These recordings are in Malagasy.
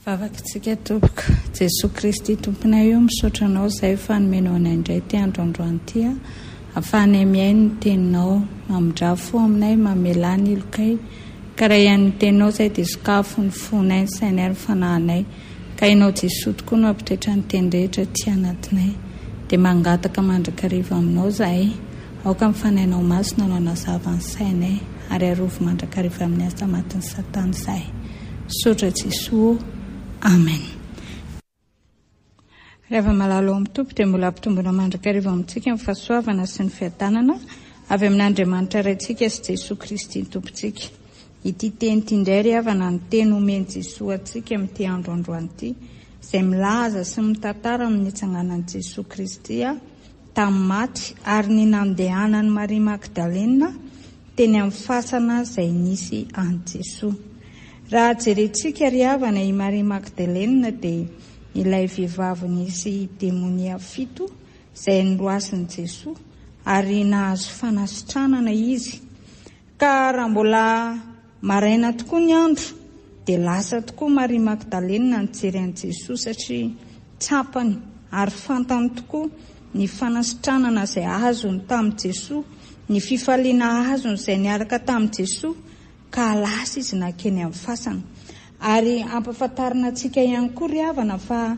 Vavakantsika tompoko Jesosy Kristy tomponay io misaotra anao izay fanomenao anay indray ty androandroany ty ahafahanay miay ny teninao mamindra fo aminay mamela ny ilokay ka raha ihany ny teninao izay dia sokafo ny fonay ny sainay ary fanahinay ka ianao Jesosy tokoa no ampitoetra ny teny rehetra ty anatinay dia mangataka mandrakariva aminao zahay aoka mifanainao masina no anazava ny sainay ary arovo mandrakariva amin'ny asa matin'ny Satana zahay misaotra Jesosy. Amen. Rehefa malalo amin'ny tompo dia mbola ampitombona mandrakariva amintsika ny fahasoavana sy ny fiadanana avy amin'Andriamanitra raintsika sy Jesosy Kristy ny tompontsika. Ity teny ity indray ry havana ny teny omeny Jesosy atsika amin'ity androandroany ity izay milaza sy mitantara amin'ny itsanganan'i Jesosy Kristy tamin'ny maty ary ny nandehanan'i Maria Magdalena teny amin'ny fasana izay nisy an'i Jesosy. Raha jerentsika ry havana i Maria Magdalena dia ilay vehivavy nisy demonia 7 izay niroasin'i Jesosy ary nahazo fanasitranana izy. Ka raha mbola maraina tokoa ny andro dia lasa tokoa Maria Magdalena nijery an'i Jesosy satria tsapany ary fantany tokoa ny fanasitranana izay azony tamin'i Jesosy, ny fifaliana azony izay niaraka tamin'i Jesosy. Ka lasa izy nakeny amin'ny fasana ary ampafantarina antsika ihany koa ry havana fa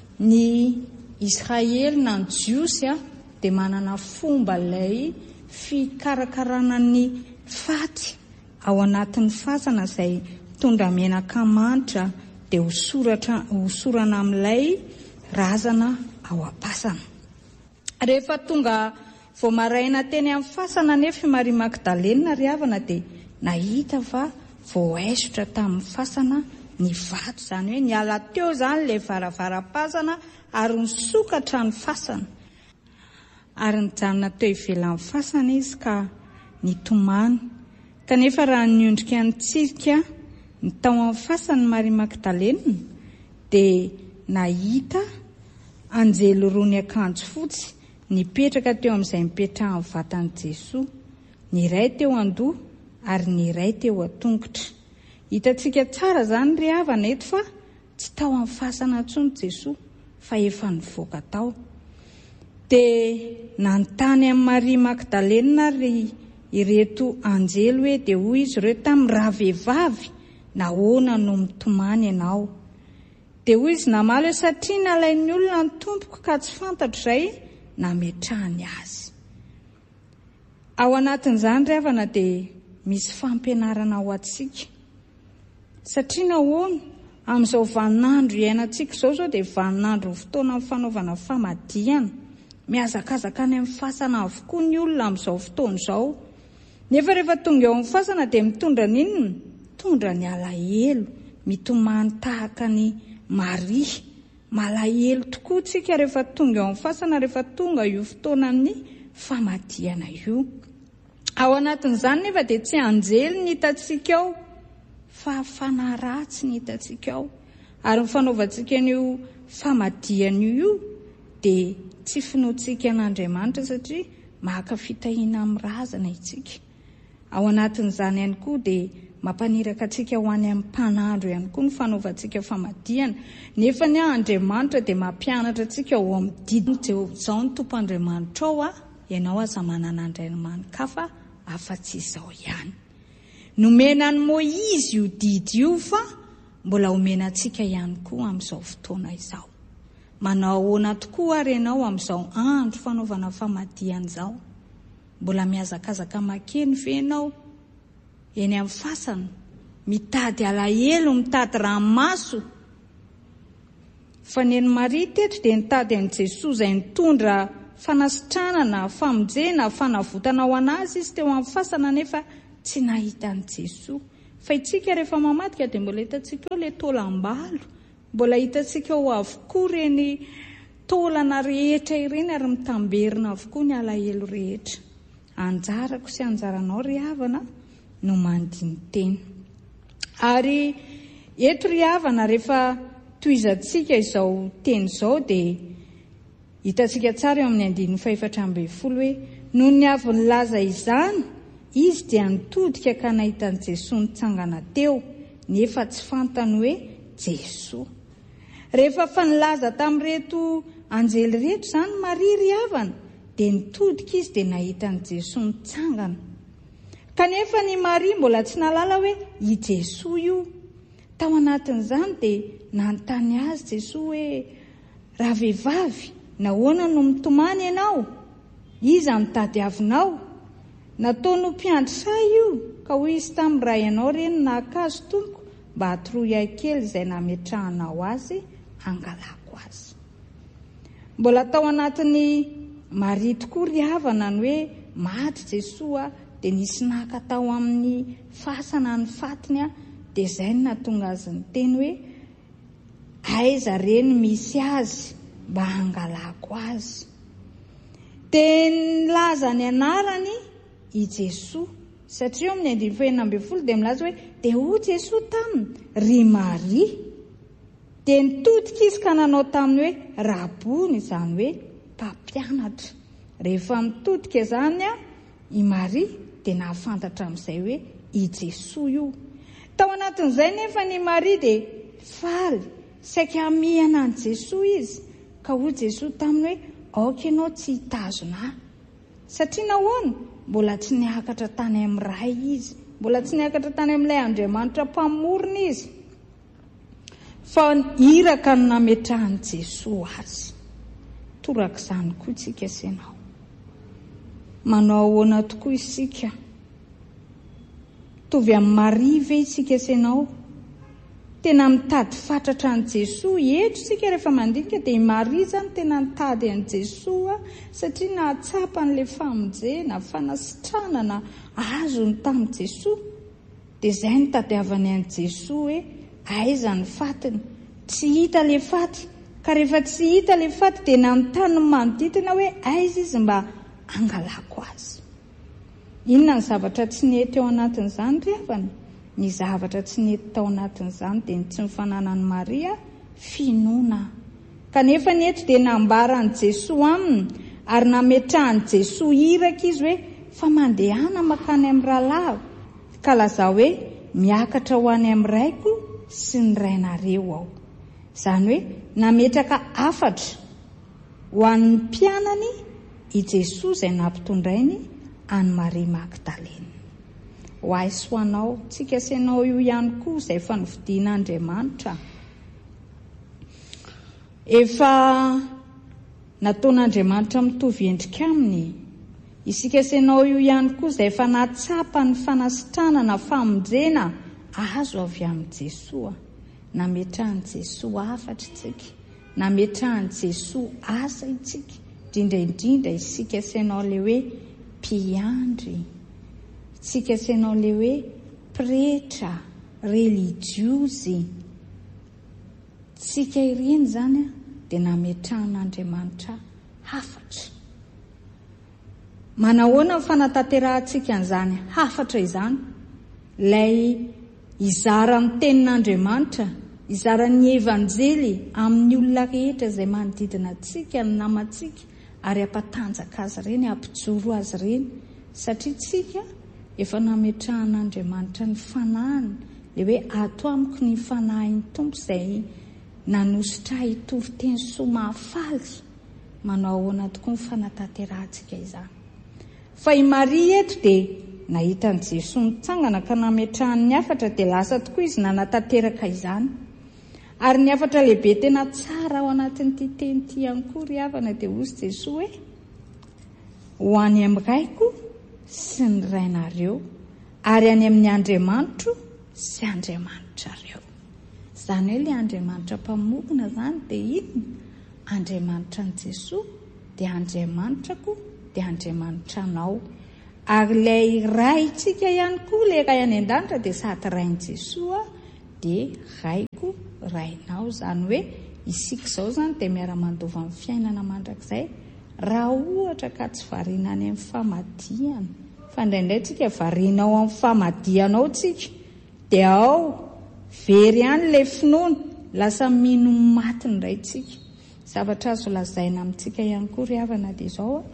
ny Israely na ny Jiosy dia manana fomba ilay fikarakarana ny faty ao anatin'ny fasana izay tondra menaka manitra dia hosorana amin'ilay razana ao am-pasana. Rehefa tonga vao maraina teny amin'ny fasana nefa Maria Magdalena ry havana dia nahita fa voaisotra tamin'ny fasana ny vato, izany hoe niala teo izany ilay varavaram-pasana ary nisokatra ny fasana. Ary nijanona teo ivelan'ny fasana izy ka nitomany. Kanefa raha niondrika nitsika ny tao amin'ny fasana Maria Magdalena dia nahita anjely roa ny akanjo fotsy nipetraka teo amin'izay mipetrahan'ny vatan'i Jesosy, ny iray teo an-doha ary ny iray teo an-tongotra. Hitantsika tsara izany ry havana eto fa tsy tao amin'ny fasana intsony Jesosy fa efa nivoaka tao. Dia nanontany amin'ny Maria Magdalena ry ireto anjely hoe dia hoy izy ireo tamin'ny raha vehivavy nahoana no mitomany ianao. Dia hoy izy namaly hoe satria nalain'ny olona ny tompoko ka tsy fantatro izay nametrahany azy. Ao anatin'izany ry havana dia misy fampianarana ao antsika. Satria nahoana amin'izao vaninandro iainantsika izao dia vaninandro fotoana amin'ny fanaovana famadihana. Mihazakazaka any amin'ny fasana avokoa ny olona amin'izao fotoana izao. Nefa rehefa tonga eo amin'ny fasana dia mitondra n'inona? Mitondra ny alahelo, mitomany tahaka ny Maria. Malahelo tokoa tsika rehefa tonga eo amin'ny fasana, rehefa tonga io fotoanan'ny famadihana io. Ao anatin'izany nefa dia tsy anjely ny hitantsika ao fa fanahy ratsy ny hitantsika ao. Ary ny fanaovantsika an'io famadihana io dia tsy finoantsika an'Andriamanitra satria maka fitahiana amin'ny razana itsika. Ao anatin'izany ihany koa dia mampaniraka antsika ho any amin'ny mpanandro ihany koa ny fanaovantsika famadihana. Nefa ny Andriamanitra dia mampianatra antsika ho amin'ny didiny izao ny tompo Andriamanitra ao ianao aza manana andriamanin-kafa afa-tsy izao ihany. Nomena ny Moizy io didy io fa mbola omena antsika ihany koa amin'izao fotoana izao. Manao ahoana tokoa ary ianao amin'izao andro fanaovana famadihana izao. Mbola mihazakazaka makeny ve ianao eny amin'ny fasana, mitady alahelo, mitady ranomaso? Fa neny Maria teto dia nitady an'i Jesosy izay nitondra fanasitranana, famonjena, fanavotana ho anazy izy teo amin'ny fasana nefa tsy nahita an'i Jesosy. Fa itsika rehefa mamadika dia mbola hitantsika eo ilay taolam-balo, mbola hitantsika eo avokoa ireny taolana rehetra ireny ary mitamberina avokoa ny alahelo rehetra. Anjarako sy anjaranao ry havana no mandiny teny. Ary eto ry havana rehefa toizantsika izao teny izao dia hitantsika tsara eo amin'ny 5:40 hoe noho ny avy nilaza izany izy dia nitodika ka nahita an'i Jesosy nitsangana teo nefa tsy fantany hoe Jesosy. Rehefa fanilaza tamin'reto anjely reto zany Maria ry havana, dia nitodika izy dia nahitany Jesoa mitsangana. Kanefa ny Maria mbola tsy nalala hoe i Jesoa io. Tao anatin'izany dia nanontany azy Jesoa hoe, raha vehivavy, nahoana no mitomany ianao? Iza no tadiavinao? Nataonao mpiandry say io, ka hoy izy tamin'ny raha ianao reny nahakazo tompoko, mba hatoroy ahy kely izay nametrahanao azy, angalako azy. Mbola tao anatin'ny Maria tokoa ry havana ny hoe maty Jesoa, dia nisy naka tao amin'ny fasana ny fatiny, dia izay no nahatonga azy niteny hoe aiza reny misy azy mba angalako azy. Dia nilaza ny anarany i Jesoa, satria amin'ny 12 dia milaza hoe dia ho Jesoa taminy ry Maria. Dia nitodika izy ka nanao taminy hoe rabony, izany hoe mpampianatra. Rehefa mitodika izany i Maria dia nahafantatra amin'izay hoe i Jesoa io. Tao anatin'izay nefa ny Maria dia faly, saika hamihana an Jesoa izy, ka hoy Jesoa taminy hoe aoka ianao tsy hitazona. Satria nahoana? Mbola tsy niakatra tany amin'ny ray izy, mbola tsy niakatra tany amin'ilay Andriamanitra mpamorona izy, fa iraka no nametrahany Jesoa azy. Toraka izany koa tsika sy ianao. Manao ahoana tokoa isika? Tovy amin'ny Maria ve isika sy ianao? Tena mitady fatratra an Jesoa eto sika rehefa mandinika, dia Maria zany tena nitady an Jesoa, satria nahatsapa n'ilay famonjena, fanasitranana azony tamin'i Jesoa. Dia izay no tadiavany an Jesoa hoe aiza ny fatiny, tsy hita ilay faty. Ka rehefa tsy hita ilay faty dia nanontany ny manodidina hoe aiza izy mba angalako azy. Inona ny zavatra tsy nety ao anatin'izany ry havana? Ny zavatra tsy nety tao anatin'izany dia ny tsy mifananan'i Maria finoana. Kanefa ny eto dia nambarany Jesoa aminy, ary nametrahany Jesoa iraka izy hoe fa mandehana makany amin'ny rahalahy, ka lazao hoe miakatra ho any amin'ny raiko sy ny rainareo aho. Izany hoe nametraka afatra ho an'ny mpianany i Jesoa izay nampitondrainy any Maria Magdalena. Ho ahy sy ho anao, tsika sy ianao io ihany koa izay efa novidian'Andriamanitra. Efa nataon'Andriamanitra mitovy endrika aminy. Isika sy ianao io ihany koa izay efa nahatsapa ny fanasitranana, famonjena azo avy amin'ny Jesoa. Nametrahany Jesoa afatra itsika, nametrahany Jesoa asa itsika, indrindra isika sy ianao ilay hoe mpiandry, isika sy ianao ilay hoe pretra, religiozy. Tsika ireny zany dia nametrahan'Andriamanitra hafatra. Manahoana ny fanatanterahana an'izany hafatra izany? Ilay izara ny tenin'Andriamanitra, izara ny evanjely amin'ny olona rehetra izay manodidina antsika, ny namantsika, ary ampatanjaka azy ireny, ampijoro azy ireny. Satria tsika efa nametrahan'Andriamanitra ny fanahiny, ilay hoe ato amiko ny fanahin'ny Tompo izay nanositra hitovy teny soa mahafaly. Manao ahoana tokoa ny fanatanterantsika izany? Fa i Maria eto dia nahitany Jesoa mitsangana ka nametrahany ny afatra, dia lasa tokoa izy nanatanteraka izany. Ary ny afatra lehibe tena tsara ao anatin'ity teny ity ihany koa ry havana dia hozy Jesoa hoe ho any amin'ny raiko sy ny rainareo, ary any amin'ny Andriamanitro sy Andriamanitrareo. Izany hoe ilay Andriamanitra mpamokona izany dia inona? Andriamanitra an'i Jesoa dia Andriamanitrako dia Andriamanitranao. Ary ilay raintsika ihany koa, ilay ray any an-danitra dia sady rain'i Jesoa dia raiko rainao. Izany hoe isika izao izany dia miara-mandova amin'ny fiainana mandrakizay raha ohatra ka tsy variana any amin'ny famadihana. Fa indraindray tsika varianao amin'ny famadihanao tsika, dia ao very ihany ilay finoana, lasa mino maty indray tsika. Zavatra azo lazaina amintsika ihany koa ry havana dia izao,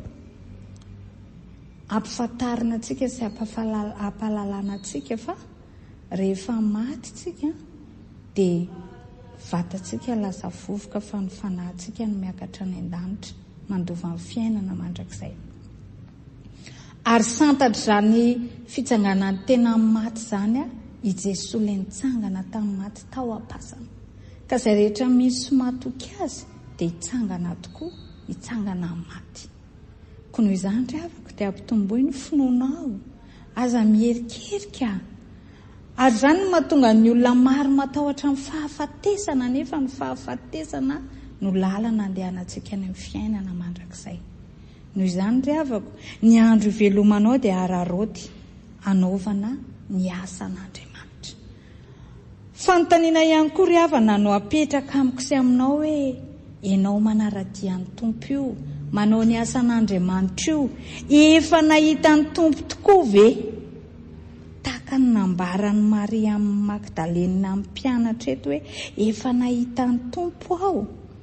ampifantarina tsika sy ampahalalana tsika fa rehefa maty tsika dia vatantsika lasa vovoka fa ny fanahintsika no miakatra any an-danitra mandova amin'ny fiainana mandrakizay. Ary santatra zany fitsanganan'ny tena maty zany i Jesosy le nitsangana tamin'ny maty tao am-pasana. Ka izay rehetra misy matoky azy dia hitsangana tokoa, hitsangana amin'ny maty. Koa noho izany ry havako dia ampitomboy ny finoanao, aza miherikerika. Ary izany no mahatonga ny olona maro matahotra amin'ny fahafatesana, nefa ny fahafatesana no lalana andehanantsika any amin'ny fiainana mandrakizay. Noho izany ry havako, ny andro ivelomanao dia araroty anaovana ny asan'Andriamanitra. Fanontaniana ihany koa ry havana no apetraka amiko sy aminao hoe ianao manaradia ny Tompo io, manao ny asan'Andriamanitra io, efa nahita ny Tompo tokoa ve? Tahaka ny nambaran'ny Maria Magdalena amin'ny mpianatra eto hoe efa nahita ny Tompo aho.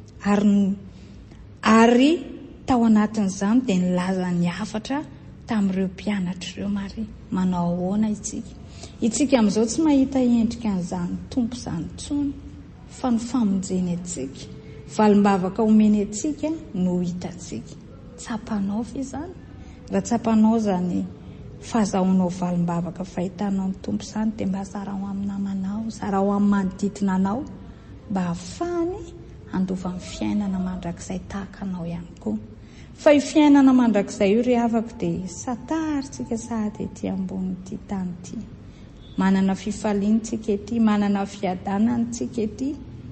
Ary tao anatin'izany dia nilaza ny hafatra tamin'ireo mpianatra ireo. Maria, manao ahoana itsika? Itsika amin'izao tsy mahita endrika an'izany Tompo izany intsony, fa ny famonjeny antsika, valim-bavaka omeny antsika no hitantsika. Tsapanao ve izany? Raha tsapanao izany fahazahoanao valim-bavaka fahitanao ny Tompo izany dia mba zara ho amin'ny namanao, zara ho amin'ny manodidina anao, mba hahafahany handova amin'ny fiainana mandrakizay tahaka anao ihany koa. Fa io fiainana mandrakizay io ry havako dia sataritsika sahady ety ambonin'ity tany ity. Manana fifaliantsika ety, manana fiadanantsika ety,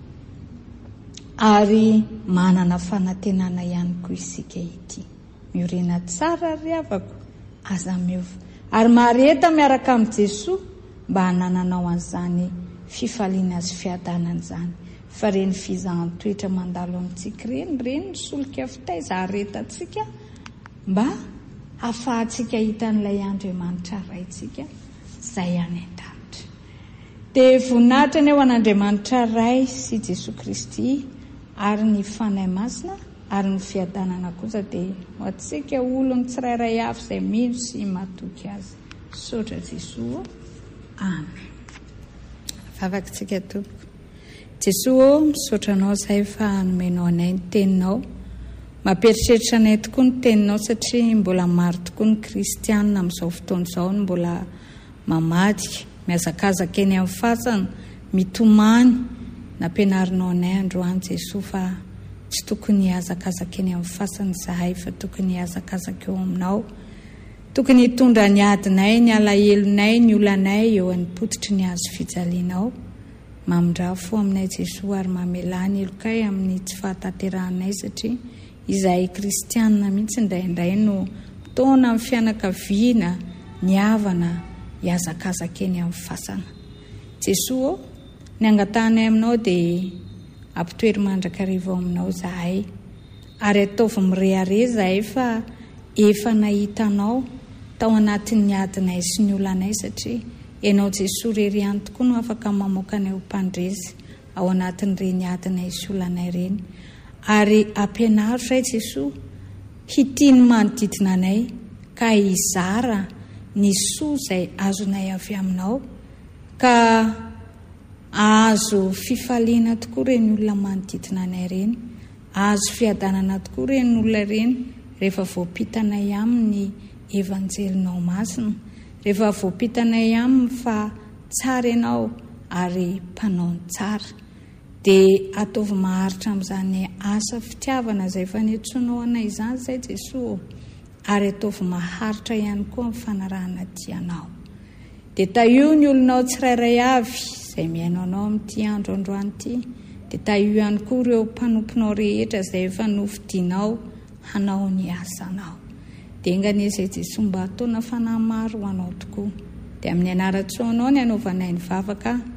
ary manana fanantenana ihany koa isika ety. Miorina tsara ry havako, aza miova. Ary mareta miaraka amin'ny Jesosy mba hanananao an'izany fifaliana sy fiadanana izany. Fa reny fizahan'ny toetra mandalo amintsika reny ny solika fitaiza aretantsika mba hahafahantsika hita n'ilay Andriamanitra raitsika izay any an-danitra. Dia voninahitra ny eo an'Andriamanitra ray sy Jesosy Kristy ary ny fanahy masina ary ny fiadanana kosa dia ho antsika olony tsirairay avy izay mino sy matoky azy. Saotra Jesosy. Amen. Vavakantsika tompoko. Jesosy, misaotra anao izay fa nomenao anay ny teninao. Mamperitreritra anay tokoa ny teninao satria mbola maro tokoa ny kristianina amin'izao fotoana izao no mbola mamadika, miazakazaka eny amin'ny fasana, mitomany. Nampianarinao anay androany Jesosy fa tsy tokony hiazakazaka eny amin'ny fasana izahay fa tokony hiazakazaka eo aminao. Tokony hitondra ny adinay, ny alahelo-nay, ny olanay eo amin'ny potitry ny azo fijalianao. Mamindrafo aminay Jesosy ary mamelany elokay amin'ny tsy fahataterahanay satria izahay kristianina mihitsy indraindray no taona amin'ny fianakaviana, ny havana, hiazakazaka eny amin'ny fasana. Jesosy, ny angatanay aminao dia ampitoery mandrakariva aminao izahay, ary ataovy mirehare izahay fa efa nahitanao tao anatin'ny adinay sy ny olanay satria ianao Jesosy rery ihany tokoa no afaka mamoaka anay ho mpandresy ao anatin'ireny adinay sy olanay ireny. Ary ampianaro ray Jesosy hitiny manodidina anay ka hizara ny soa izay azonay avy aminao, ka azo fifaliana tokoa reny olona manodidina anay ireny, azo fiadanana tokoa reny olona ireny rehefa voapitanay amin'ny evanjelinao masina, rehefa voapitanay aminy fa tsara ianao ary mpanao ny tsara. Dia ataovy maharitra amin'izany asa fitiavana izay efa niantsonao anay izany izay Jesosy, ary ataovy maharitra ihany koa amin'ny fanarahana tianao. Dia taio ny olonao tsirairay avy izay miaino anao amin'ity andro androany ity, dia taio ihany koa ireo mpanomponao rehetra izay efa nofidianao hanao ny asanao. Dia engan'izay Jesosy mba ataona fanahy maro ho anao tokoa. Dia amin'ny anaran-tsoanao ny anaovanay ny vavaka.